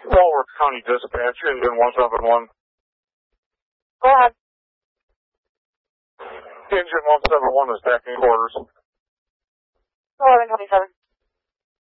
Walworth County Dispatch, Engine 171. Go ahead. Engine 171 is back in quarters. 1127.